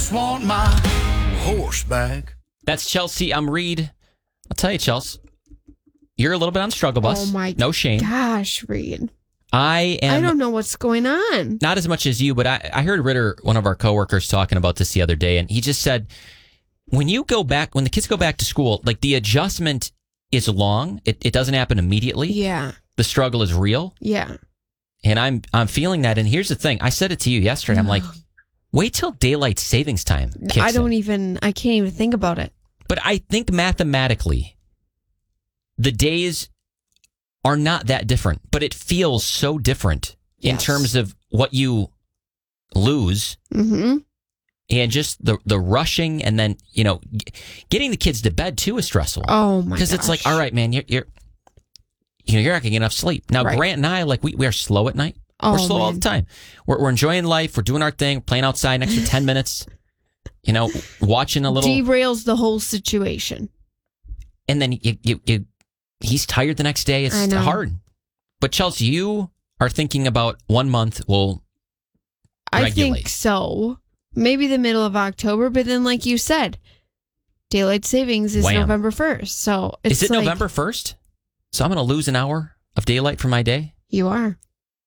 just want my horse back. That's Chelsea. I'm Reed. I'll tell you, Chelsea, you're a little bit on struggle bus. Oh my no shame. gosh, Reed. I don't know what's going on. Not as much as you, but I heard Ritter, one of our coworkers, talking about this the other day, and he just said, when the kids go back to school, like the adjustment is long. It doesn't happen immediately. Yeah. The struggle is real. Yeah. And I'm feeling that. And here's the thing. I said it to you yesterday. I'm like, wait till daylight savings time kicks I in. can't even think about it. But I think mathematically, the days are not that different, but it feels so different in terms of what you lose. Mm-hmm. And just the rushing, and then, getting the kids to bed too is stressful. Oh my gosh. Because it's like, all right, man, you're not going to get enough sleep. Now, Right. Grant and I, like, we are slow at night. Oh, We're slow all man. the time. We're enjoying life. We're doing our thing, playing outside an extra 10 minutes, watching a little. Derails the whole situation. And then he's tired the next day. It's I know. hard. But Chelsea, you are thinking about 1 month will I regulate. think so. Maybe the middle of October, but then like you said, daylight savings is Wham. November 1st. So it's Is it like, November 1st? So I'm going to lose an hour of daylight for my day? You are.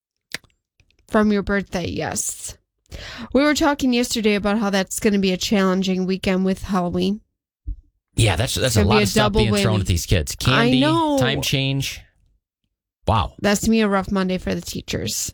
From your birthday, yes. We were talking yesterday about how that's going to be a challenging weekend with Halloween. Yeah, that's a gonna be lot a of stuff double being thrown whammy. at these kids. Candy, I know. time change. Wow. That's going to be a rough Monday for the teachers.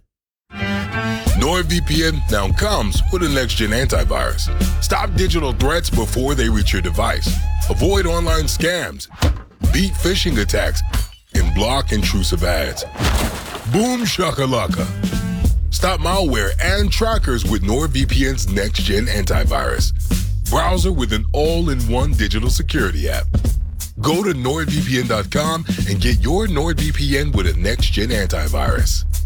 NordVPN now comes with a next-gen antivirus. Stop digital threats before they reach your device. Avoid online scams. Beat phishing attacks. And block intrusive ads. Boom shakalaka. Stop malware and trackers with NordVPN's next-gen antivirus. Browser with an all-in-one digital security app. Go to NordVPN.com and get your NordVPN with a next-gen antivirus.